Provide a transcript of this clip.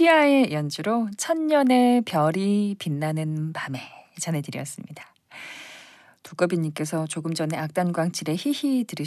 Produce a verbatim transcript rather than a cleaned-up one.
시아의 연주로 천년의 별이 빛나는 밤에 전해드렸습니다. 두꺼비님께서 조금 전에 악단광칠의 히히 들으